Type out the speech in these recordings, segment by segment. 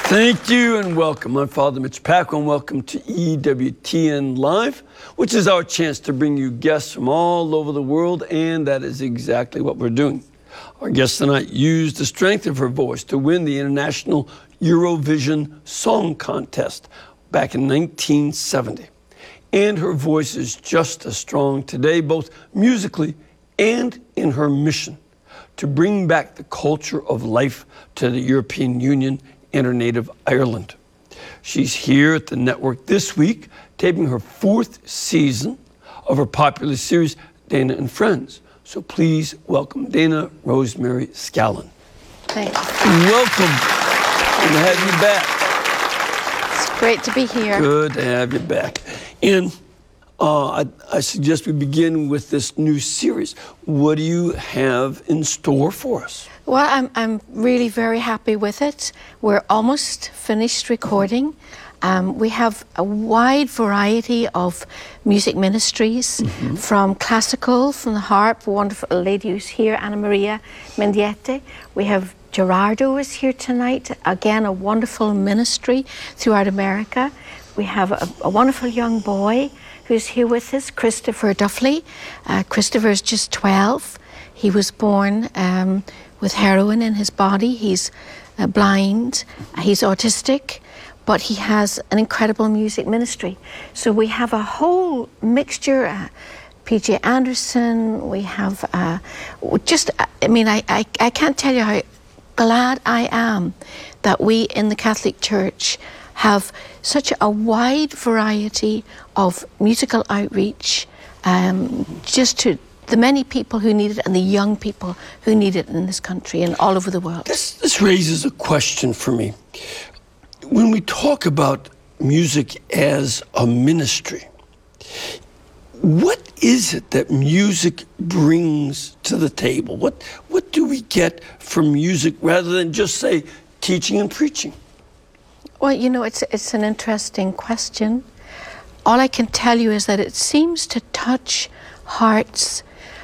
Thank you and welcome. I'm Father Mitch Pacwa, and welcome to EWTN Live, which is our chance to bring you guests from all over the world, and that is exactly what we're doing. Our guest tonight used the strength of her voice to win the International Eurovision Song Contest back in 1970. And her voice is just as strong today, both musically and in her mission to bring back the culture of life to the European Union and her native Ireland. She's here at the network this week, taping her 4th season of her popular series, Dana and Friends. So please welcome Dana Rosemary Scallon. Thanks. Welcome. Good to have you back. It's great to be here. Good to have you back. And I suggest we begin with this new series. What do you have in store for us? Well, I'm really very happy with it. We're almost finished recording. We have a wide variety of music ministries, from classical, from the harp, a wonderful lady who's here, Anna Maria Mendiette. We have Gerardo is here tonight, again a wonderful ministry throughout America. We have a wonderful young boy who's here with us, Christopher Duffley. Christopher is just 12. He was born with heroin in his body. He's blind, he's autistic, but he has an incredible music ministry. So we have a whole mixture, P.J. Anderson, we have I can't tell you how glad I am that we in the Catholic Church have such a wide variety of musical outreach, just to the many people who need it and the young people who need it in this country and all over the world. This raises a question for me. When we talk about music as a ministry, what is it that music brings to the table? What do we get from music rather than just, say, teaching and preaching? Well, you know, it's an interesting question. All I can tell you is that it seems to touch hearts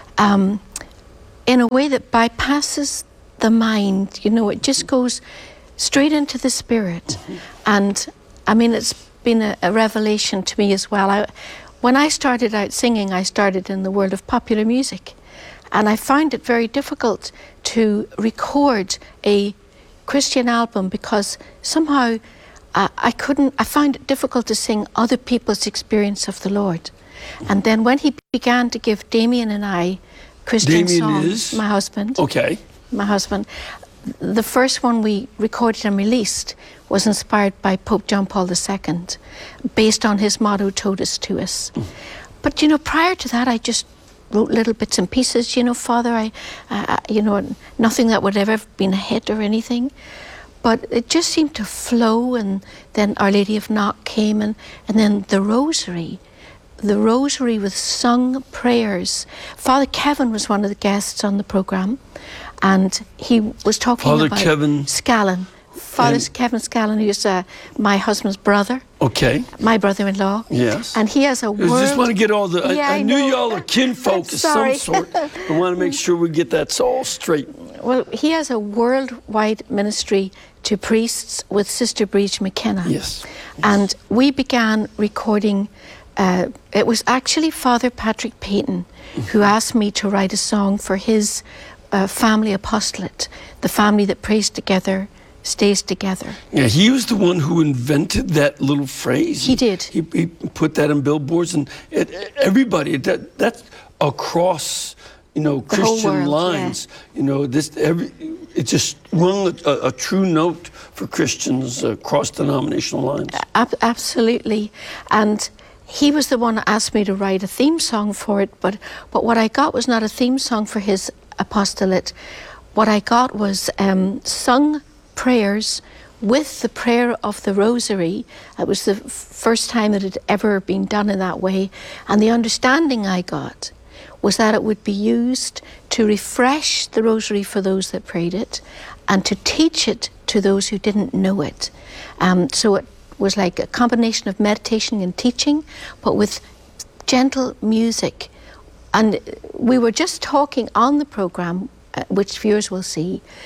in a way that bypasses the mind. You know, it just goes straight into the spirit. And I mean, it's been a revelation to me as well. When I started out singing, I started in the world of popular music, and I found it very difficult to record a Christian album because somehow I found it difficult to sing other people's experience of the Lord. And then when he began to give Damien and I Christian songs, my husband. Okay. My husband. The first one we recorded and released was inspired by Pope John Paul II, based on his motto, Totus Tuus. But, you know, prior to that, I just wrote little bits and pieces, you know, Father, nothing that would ever have been a hit or anything. But it just seemed to flow, and then Our Lady of Knock came, and then the Rosary with sung prayers. Father Kevin was one of the guests on the program, and he was talking about Kevin Scallon. Father Kevin Scallon, who's my husband's brother. Okay. My brother-in-law. Yes. And he has a I just want to get all the... Yeah, I knew y'all are kinfolk of some sort. I want to make sure we get that all straight. Well, he has a worldwide ministry to priests with Sister Breach McKenna. Yes. And we began recording... it was actually Father Patrick Payton who asked me to write a song for his family apostolate, the family that prays together, stays together. Yeah, he was the one who invented that little phrase. He did. He put that in billboards, and everybody, that's across, you know, Christian lines. Yeah. You know, it just rung a true note for Christians across denominational lines. Absolutely. And he was the one that asked me to write a theme song for it, but what I got was not a theme song for his apostolate. What I got was sung prayers with the prayer of the Rosary. It was the first time that it had ever been done in that way, and the understanding I got was that it would be used to refresh the Rosary for those that prayed it and to teach it to those who didn't know it. So it was like a combination of meditation and teaching, but with gentle music. And we were just talking on the program, which viewers will see,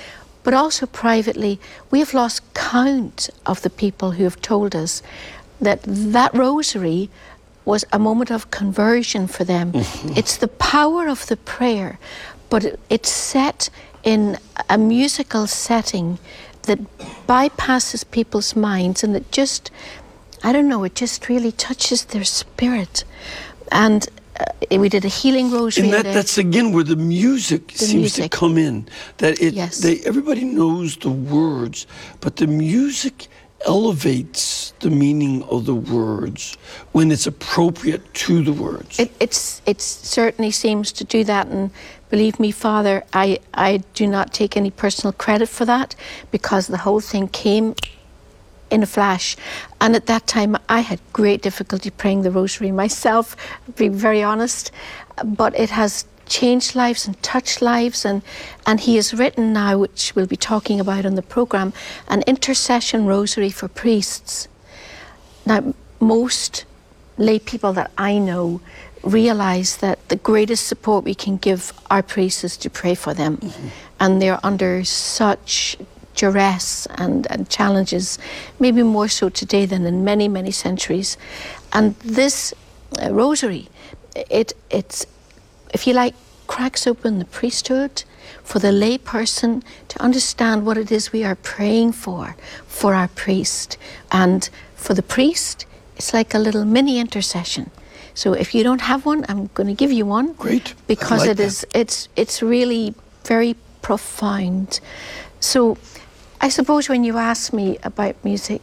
but also privately, we have lost count of the people who have told us that that rosary was a moment of conversion for them. It's the power of the prayer, but it's set in a musical setting that bypasses people's minds, and it just, I don't know, it just really touches their spirit. And we did a healing rosary. And that's again where the music seems to come in. That everybody knows the words, but the music elevates the meaning of the words when it's appropriate to the words. It certainly seems to do that, and believe me, Father, I do not take any personal credit for that, because the whole thing came in a flash. And at that time I had great difficulty praying the rosary myself, being very honest, but it has changed lives and touched lives, and he has written now, which we'll be talking about on the programme, an intercession rosary for priests. Now, most lay people that I know realise that the greatest support we can give our priests is to pray for them. And they're under such duress and challenges, maybe more so today than in many, many centuries. And this rosary, it's, if you like, cracks open the priesthood for the lay person to understand what it is we are praying for our priest. And for the priest, it's like a little mini intercession. So if you don't have one, I'm going to give you one. Great. Because I like it's really very profound. So I suppose when you ask me about music,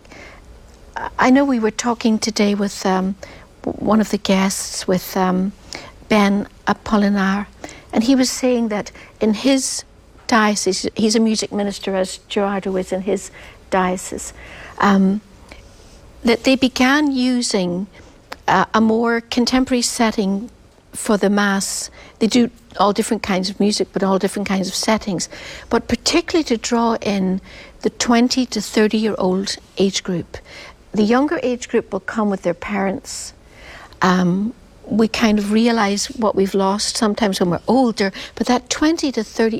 I know we were talking today with one of the guests, with Ben Apollinaire, and he was saying that in his diocese, he's a music minister, as Gerardo is in his diocese, that they began using a more contemporary setting for the Mass. They do all different kinds of music, but all different kinds of settings, but particularly to draw in the 20 to 30-year-old age group. The younger age group will come with their parents. We kind of realise what we've lost sometimes when we're older, but that 20 to 30